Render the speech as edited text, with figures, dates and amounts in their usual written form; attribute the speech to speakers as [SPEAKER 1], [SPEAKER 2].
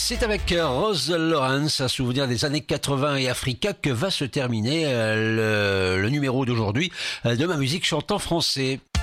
[SPEAKER 1] C'est avec Rose Lawrence, un souvenir des années 80 et Africa, que va se terminer le numéro d'aujourd'hui de Ma Musique Chante en Français.